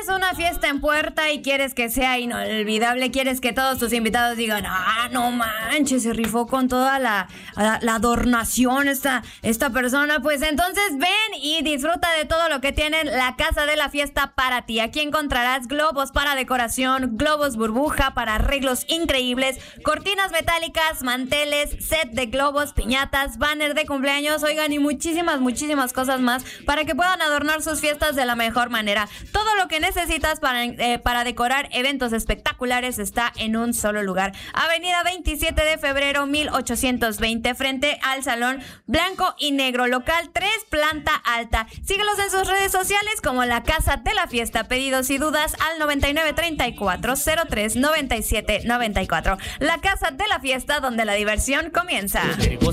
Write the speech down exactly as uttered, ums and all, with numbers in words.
una fiesta en puerta y quieres que sea inolvidable, quieres que todos tus invitados digan, ah, no manches, se rifó con toda la, la, la adornación esta, esta persona, pues entonces ven y disfruta de todo lo que tienen la Casa de la Fiesta para ti. Aquí encontrarás globos para decoración, globos burbuja para arreglos increíbles, cortinas metálicas, manteles, set de globos, piñatas, banner de cumpleaños, oigan, y muchísimas, muchísimas cosas más para que puedan adornar sus fiestas de la mejor manera. Todo lo que necesitas para, eh, para decorar eventos espectaculares está en un solo lugar. Avenida veintisiete de febrero mil ochocientos veinte, frente al Salón Blanco y Negro, local tres, planta alta. Síguelos en sus redes sociales como la Casa de la Fiesta. Pedidos y dudas al noventa y nueve treinta y cuatro cero tres noventa y siete noventa y cuatro. La Casa de la Fiesta, donde la diversión comienza.